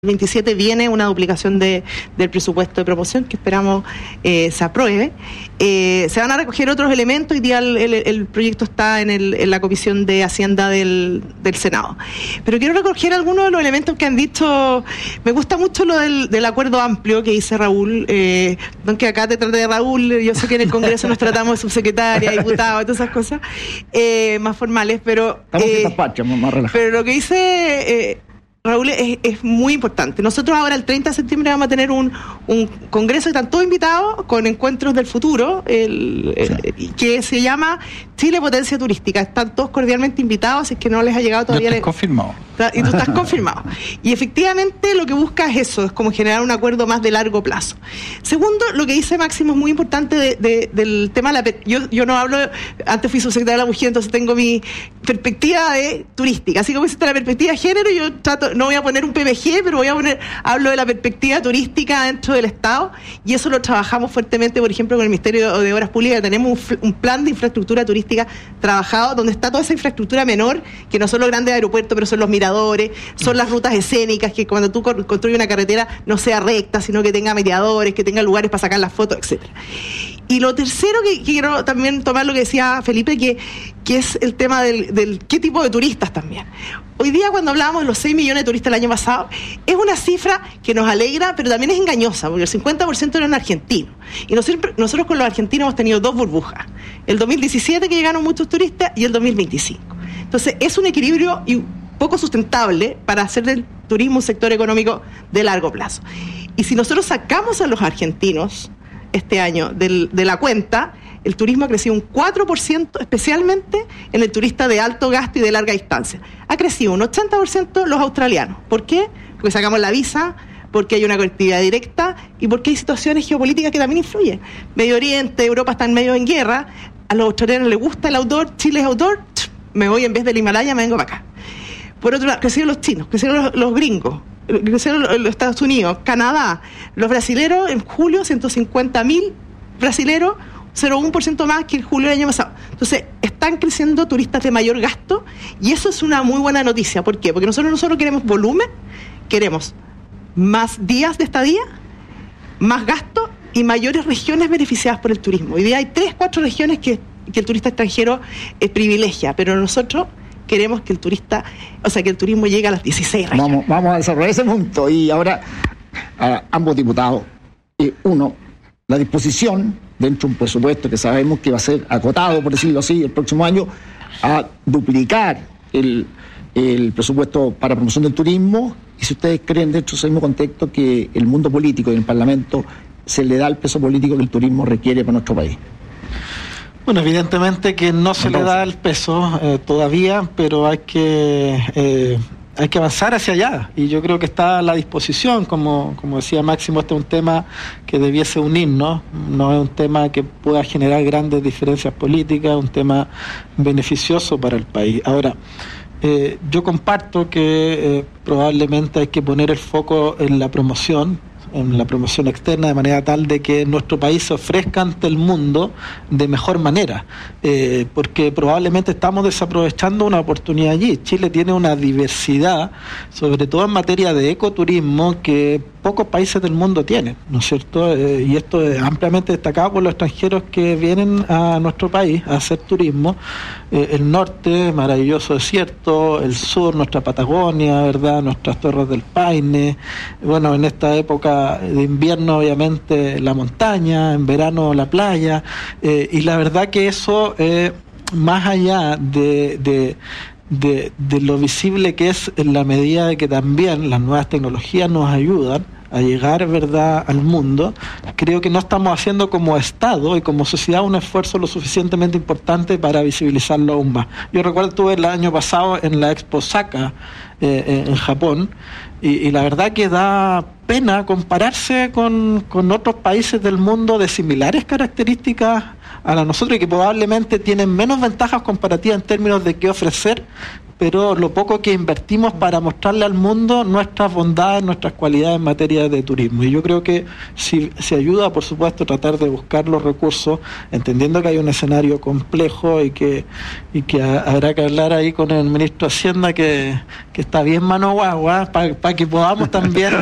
27 viene una duplicación del presupuesto de promoción que esperamos se apruebe. Se van a recoger otros elementos. Hoy día el proyecto está en la Comisión de Hacienda del Senado. Pero quiero recoger algunos de los elementos que han dicho. Me gusta mucho lo del acuerdo amplio que dice Raúl. Aunque acá te trate de Raúl, yo sé que en el Congreso nos tratamos de subsecretaria, diputado, todas esas cosas más formales, pero más relajados. Pero lo que dice Raúl es muy importante. Nosotros ahora el 30 de septiembre vamos a tener un congreso que están todos invitados con encuentros del futuro, que se llama Chile Potencia Turística. Están todos cordialmente invitados, si es que no les ha llegado todavía. Yo estoy confirmado. Y tú estás confirmado. Y efectivamente lo que busca es eso, es como generar un acuerdo más de largo plazo. Segundo, lo que dice Máximo es muy importante del tema de yo no hablo, antes fui subsecretaria de la mujer, entonces tengo mi perspectiva turística, así como existe la perspectiva de género, yo no voy a poner un PPG, pero hablo de la perspectiva turística dentro del Estado, y eso lo trabajamos fuertemente, por ejemplo, con el Ministerio de Obras Públicas. Tenemos un plan de infraestructura turística trabajado, donde está toda esa infraestructura menor, que no son los grandes aeropuertos, pero son los miradores, son las rutas escénicas, que cuando tú construyes una carretera no sea recta, sino que tenga mediadores, que tenga lugares para sacar las fotos, etcétera. Y lo tercero que quiero también tomar lo que decía Felipe, que es el tema del qué tipo de turistas también. Hoy día, cuando hablábamos de los 6 millones de turistas el año pasado, es una cifra que nos alegra, pero también es engañosa, porque el 50% eran argentinos. Y nosotros con los argentinos hemos tenido 2 burbujas. El 2017, que llegaron muchos turistas, y el 2025. Entonces, es un equilibrio poco sustentable para hacer del turismo un sector económico de largo plazo. Y si nosotros sacamos a los argentinos este año de la cuenta, el turismo ha crecido un 4%, especialmente en el turista de alto gasto y de larga distancia. Ha crecido un 80% los australianos. ¿Por qué? Porque sacamos la visa, porque hay una conectividad directa y porque hay situaciones geopolíticas que también influyen. Medio Oriente, Europa están medio en guerra, a los australianos les gusta el outdoor, Chile es outdoor, me voy en vez del Himalaya, me vengo para acá. Por otro lado, crecieron los chinos, crecieron los gringos, crecieron los Estados Unidos, Canadá, los brasileros en julio, 150.000 brasileros, 0,1% más que en julio del año pasado. Entonces, están creciendo turistas de mayor gasto, y eso es una muy buena noticia. ¿Por qué? Porque nosotros no solo queremos volumen, queremos más días de estadía, más gasto y mayores regiones beneficiadas por el turismo. Hoy día hay 3-4 regiones que el turista extranjero privilegia, pero nosotros queremos que el turismo llegue a las 16 regiones. Vamos a desarrollar ese punto. Y ahora, a ambos diputados, uno, la disposición dentro de un presupuesto que sabemos que va a ser acotado, por decirlo así, el próximo año, a duplicar el presupuesto para promoción del turismo, y si ustedes creen dentro de ese mismo contexto que el mundo político y el Parlamento se le da el peso político que el turismo requiere para nuestro país. Bueno, evidentemente que no se le da el peso todavía, pero hay que avanzar hacia allá, y yo creo que está a la disposición, como decía Máximo. Este es un tema que debiese unirnos, no es un tema que pueda generar grandes diferencias políticas, un tema beneficioso para el país. Ahora, yo comparto que probablemente hay que poner el foco en la promoción externa, de manera tal de que nuestro país se ofrezca ante el mundo de mejor manera, porque probablemente estamos desaprovechando una oportunidad allí. Chile tiene una diversidad, sobre todo en materia de ecoturismo, que pocos países del mundo tienen, ¿no es cierto? Y esto es ampliamente destacado por los extranjeros que vienen a nuestro país a hacer turismo. El norte, maravilloso desierto; el sur, nuestra Patagonia, ¿verdad?, nuestras Torres del Paine; bueno, en esta época de invierno, obviamente, la montaña; en verano, la playa, y la verdad que eso, más allá de lo visible que es, en la medida de que también las nuevas tecnologías nos ayudan a llegar, ¿verdad?, al mundo, creo que no estamos haciendo como Estado y como sociedad un esfuerzo lo suficientemente importante para visibilizarlo aún más. Yo recuerdo, estuve el año pasado en la Expo Osaka en Japón, y la verdad que da pena compararse con otros países del mundo de similares características a la nosotros, y que probablemente tienen menos ventajas comparativas en términos de qué ofrecer pero lo poco que invertimos para mostrarle al mundo nuestras bondades, nuestras cualidades en materia de turismo. Y yo creo que si se ayuda, por supuesto, a tratar de buscar los recursos, entendiendo que hay un escenario complejo y que habrá que hablar ahí con el ministro de Hacienda, que está bien mano guagua, para que podamos también